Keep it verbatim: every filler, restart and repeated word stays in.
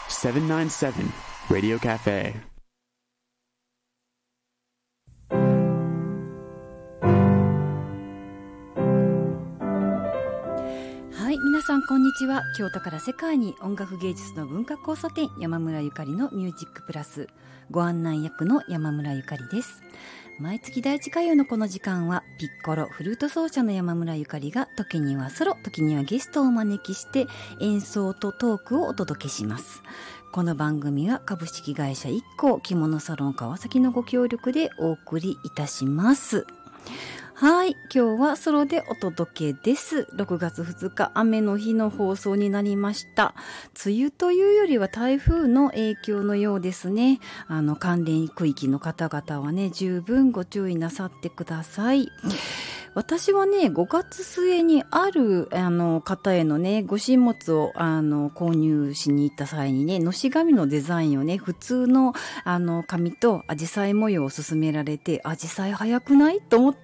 セブンナインセブン Radio Cafe。 はい、皆さんこんにちは。京都から世界に音楽芸術の文化交差点、山村ゆかりのミュージックプラス、ご案内役の山村ゆかりです。毎月第一火曜のこの時間はピッコロフルート奏者の山村ゆかりが時にはソロ、時にはゲストをお招きして演奏とトークをお届けします。この番組は株式会社一行着物サロン川崎のご協力でお送りいたします。はい、今日はソロでお届けです。ろくがつふつか、雨の日の放送になりました。梅雨というよりは台風の影響のようですね。あの関連区域の方々はね、十分ご注意なさってください。私はね、ごがつ末にあるあの方へのね、ご神物をあの購入しに行った際にね、のし紙のデザインをね、普通のあの紙とアジサイ模様を勧められて、アジサイ早くないと思って